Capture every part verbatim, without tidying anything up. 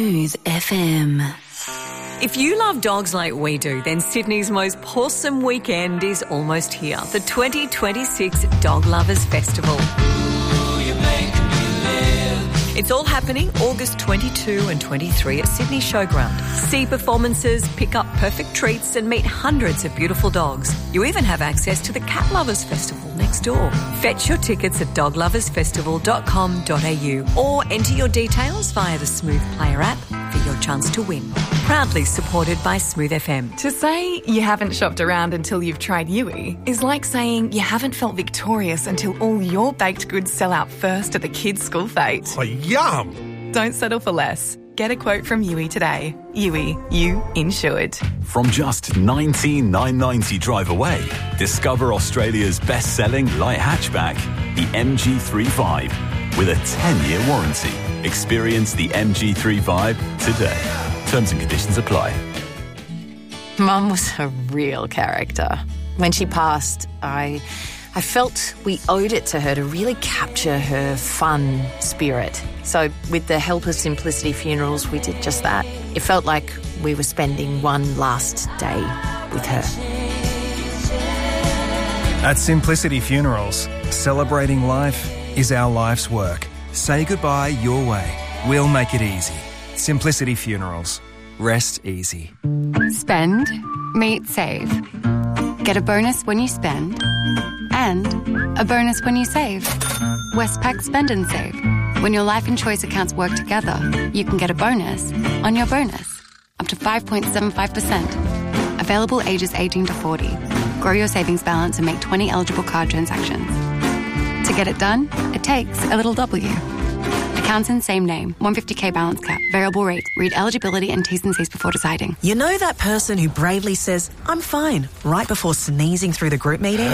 Smooth F M. If you love dogs like we do, then Sydney's most pawsome weekend is almost here. The twenty twenty-six Dog Lovers Festival. It's all happening August twenty-second and twenty-third at Sydney Showground. See performances, pick up perfect treats and meet hundreds of beautiful dogs. You even have access to the Cat Lovers Festival next door. Fetch your tickets at dog lovers festival dot com dot a u or enter your details via the Smooth Player app for your chance to win. Proudly supported by Smooth F M. To say you haven't shopped around until you've tried Yui is like saying you haven't felt victorious until all your baked goods sell out first at the kids' school fete. Oh, yum! Don't settle for less. Get a quote from Yui today. Yui, you insured. From just nineteen thousand nine hundred ninety drive away, discover Australia's best-selling light hatchback, the M G thirty-five, with a ten-year warranty. Experience the M G thirty-five today. Terms and conditions apply. Mum was a real character. When she passed, I... I felt we owed it to her to really capture her fun spirit. So with the help of Simplicity Funerals, we did just that. It felt like we were spending one last day with her. At Simplicity Funerals, celebrating life is our life's work. Say goodbye your way. We'll make it easy. Simplicity Funerals. Rest easy. Spend, meet, save. Get a bonus when you spend. And a bonus when you save. Westpac Spend and Save. When your life and choice accounts work together, you can get a bonus on your bonus. Up to five point seven five percent. Available ages eighteen to forty. Grow your savings balance and make twenty eligible card transactions. To get it done, it takes a little W. Accounts in same name. one hundred fifty thousand balance cap. Variable rate. Read eligibility and T's and C's before deciding. You know that person who bravely says, I'm fine, right before sneezing through the group meeting?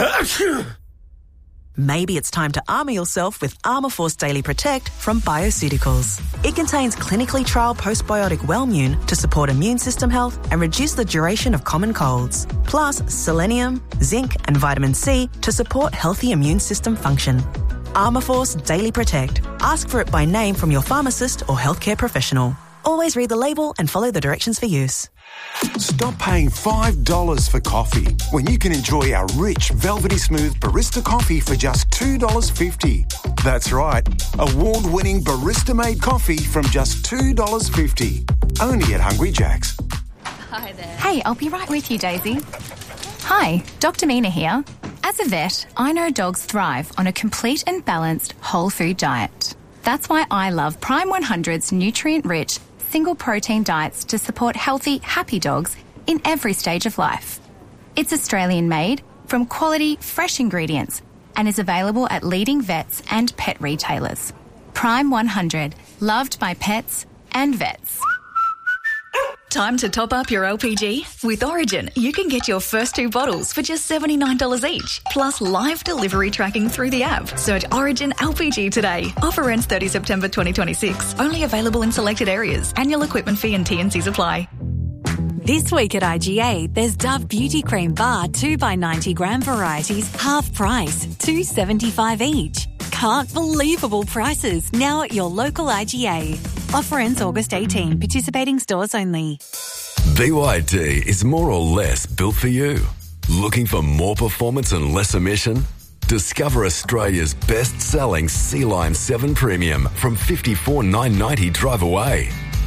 Maybe it's time to armour yourself with Armourforce Daily Protect from Bioceuticals. It contains clinically trialled postbiotic Wellmune to support immune system health and reduce the duration of common colds. Plus selenium, zinc and vitamin C to support healthy immune system function. Armourforce Daily Protect. Ask for it by name from your pharmacist or healthcare professional. Always read the label and follow the directions for use. Stop paying five dollars for coffee when you can enjoy our rich, velvety smooth barista coffee for just two dollars fifty. That's right, award-winning barista-made coffee from just two dollars fifty. Only at Hungry Jack's. Hi there. Hey, I'll be right with you, Daisy. Hi, Doctor Mina here. As a vet, I know dogs thrive on a complete and balanced whole food diet. That's why I love Prime one hundred's nutrient-rich, single-protein diets to support healthy, happy dogs in every stage of life. It's Australian-made, from quality, fresh ingredients, and is available at leading vets and pet retailers. Prime one hundred, loved by pets and vets. Time to top up your L P G? With Origin, you can get your first two bottles for just seventy-nine dollars each, plus live delivery tracking through the app. Search Origin L P G today. Offer ends thirtieth September twenty twenty-six. Only available in selected areas. Annual equipment fee and T and Cs apply. This week at I G A, there's Dove Beauty Cream Bar two by ninety gram varieties, half price, two dollars seventy-five each. Can't believable prices now at your local I G A. Offer ends August eighteenth. Participating stores only. B Y D is more or less built for you. Looking for more performance and less emission? Discover Australia's best-selling Sea Lime seven Premium from fifty-four thousand nine hundred ninety drive away.